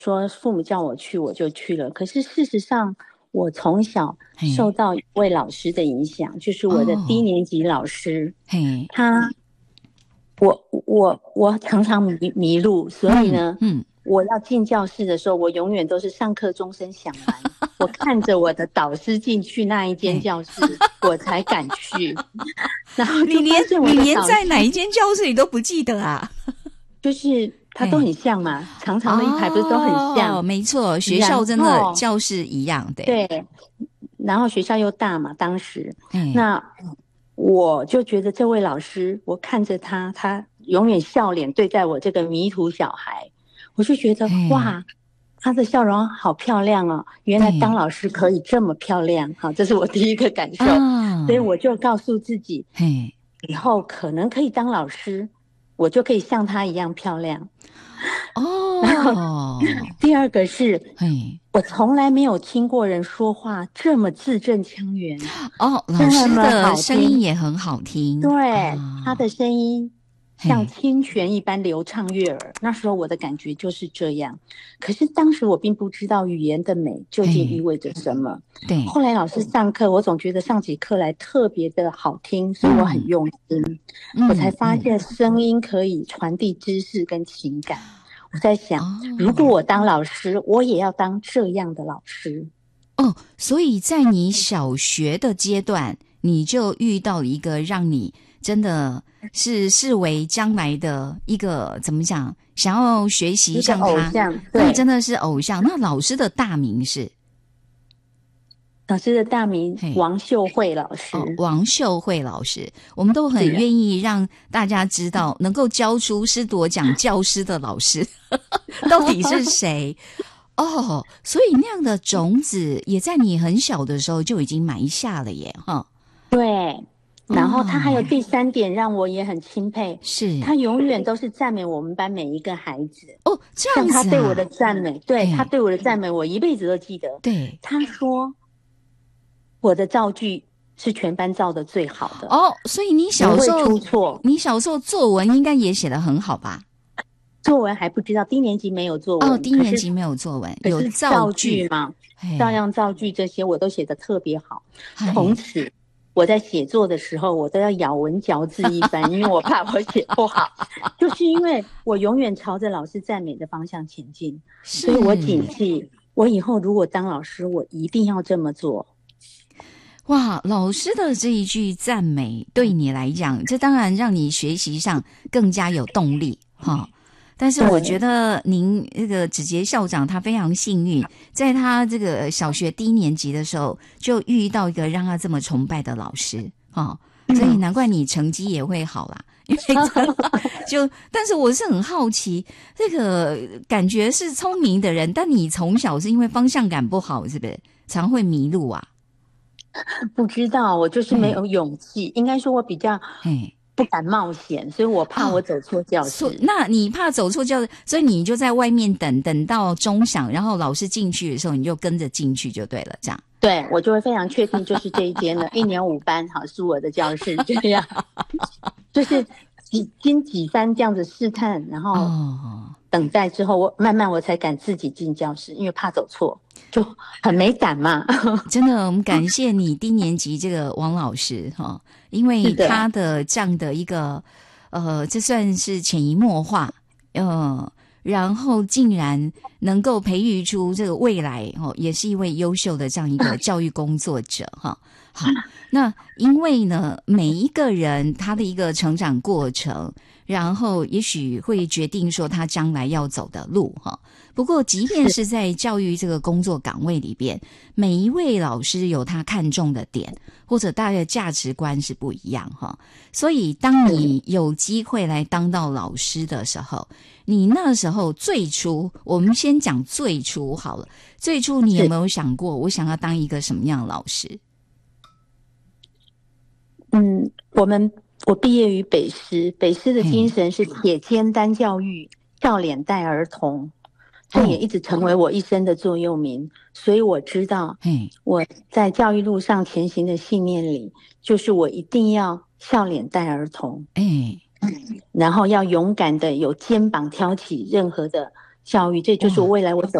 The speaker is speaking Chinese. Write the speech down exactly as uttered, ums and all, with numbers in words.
说父母叫我去我就去了，可是事实上我从小受到一位老师的影响，就是我的低年级老师， 嘿， 他我我我常常迷迷路，所以呢，嗯，嗯我要进教室的时候，我永远都是上课钟声响完，我看着我的导师进去那一间教室，我才敢去。然后你连你连在哪一间教室你都不记得啊？ 就是它都很像嘛，长长的一排不是都很像？ 哦，没错，学校真的教室一样的。 对，然后学校又大嘛，当时，那我就觉得这位老师，我看着他，他永远笑脸对待我这个迷途小孩，我就觉得哇，他的笑容好漂亮哦！原来当老师可以这么漂亮，好，这是我第一个感受。哦、所以我就告诉自己，以后可能可以当老师，我就可以像他一样漂亮。 哦， 然后第二个是，我从来没有听过人说话这么字正腔圆。 哦，老师的声音也很好听。 对，啊、他的声音像清泉一般流畅悦耳。那时候我的感觉就是这样。可是当时我并不知道语言的美究竟意味着什么。对。后来老师上课，我总觉得上起课来特别的好听，所以我很用心。嗯、我才发现声音可以传递知识跟情感。我在想，哦、如果我当老师，我也要当这样的老师。 哦，所以在你小学的阶段，你就遇到一个让你真的是视为将来的一个怎么讲，想要学习像他， 偶像， 对，那真的是偶像。那老师的大名是？ 老师的大名王秀慧老师。 哦，王秀慧老师，我们都很愿意让大家知道，能够教出师铎奖教师的老师到底是谁。哦，所以那样的种子也在你很小的时候就已经埋下了耶，哈。 对，然后他还有第三点让我也很钦佩，是他永远都是赞美我们班每一个孩子。 哦，这样子啊。 像他对我的赞美，对、欸、他对我的赞美，我一辈子都记得。对，他说我的造句是全班造的最好的。 哦，所以你小时候不会出错， 你小时候作文应该也写得很好吧？ 作文还不知道，低年级没有作文。 哦，低年级没有作文，有造句嘛，照样造句这些我都写得特别好。从此我在写作的时候，我都要咬文嚼字一番，因为我怕我写不好。就是因为我永远朝着老师赞美的方向前进，所以我谨记，我以后如果当老师，我一定要这么做。 哇，老师的这一句赞美对你来讲，这当然让你学习上更加有动力哈。但是我觉得您这个子杰校长他非常幸运，在他这个小学低年级的时候就遇到一个让他这么崇拜的老师哦，所以难怪你成绩也会好啦。因为就但是我是很好奇，这个感觉是聪明的人，但你从小是因为方向感不好，是不是常会迷路啊？ 不知道，我就是没有勇气，应该说我比较不敢冒险，所以我怕我走错教室。 哦、那你怕走错教室，所以你就在外面等，等到钟响，然后老师进去的时候，你就跟着进去就对了，这样。 对，我就会非常确定就是这一间了，一年五班，好是我的教室，这样，就是几经几番这样子试探，然后等待之后，我慢慢我才敢自己进教室，因为怕走错。就很没胆嘛。 真的，我们感谢你低年级这个王老师哈、哦，因为他的这样的一个呃，这算是潜移默化，呃，然后竟然能够培育出这个未来哦，也是一位优秀的这样一个教育工作者哈、哦。好，那因为呢，每一个人他的一个成长过程，然后也许会决定说他将来要走的路哈。不过即便是在教育这个工作岗位里边，每一位老师有他看重的点，或者大家的价值观是不一样哈。所以当你有机会来当到老师的时候，你那时候最初，我们先讲最初好了，最初你有没有想过我想要当一个什么样的老师？ 嗯，我们我毕业于北师，北师的精神是铁肩担教育，笑脸带儿童，这也一直成为我一生的座右铭。所以我知道，我在教育路上前行的信念里，就是我一定要笑脸带儿童，然后要勇敢的有肩膀挑起任何的教育，这就是未来我走